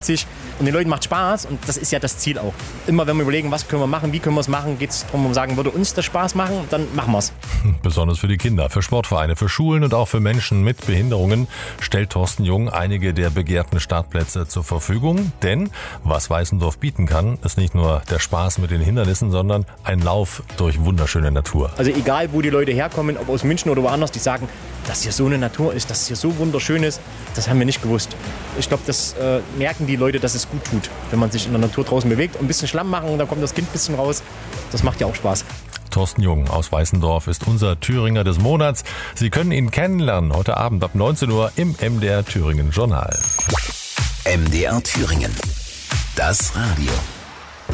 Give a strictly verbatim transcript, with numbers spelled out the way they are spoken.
lustig und den Leuten macht Spaß und das ist ja das Ziel auch. Immer wenn wir überlegen, was können wir machen, wie können wir es machen, geht es darum, sagen, würde uns das Spaß machen, dann machen wir es. Besonders für die Kinder, für Sportvereine, für Schulen und auch für Menschen mit Behinderungen stellt Thorsten Jung einige der begehrten Startplätze zur Verfügung. Denn was Weißendorf bieten kann, ist nicht nur der Spaß mit den Hindernissen, sondern ein Lauf durch wunderschöne Natur. Also egal, wo die Leute herkommen, ob aus München oder woanders, die sagen, dass hier so eine Natur ist, dass es hier so wunderschön ist, das haben wir nicht gewusst. Ich glaube, das äh, merken die Leute, dass es gut tut, wenn man sich in der Natur draußen bewegt. Ein bisschen Schlamm machen und dann kommt das Kind ein bisschen raus. Das macht ja auch Spaß. Thorsten Jung aus Weißendorf ist unser Thüringer des Monats. Sie können ihn kennenlernen heute Abend ab neunzehn Uhr im M D R Thüringen Journal. M D R Thüringen. Das Radio.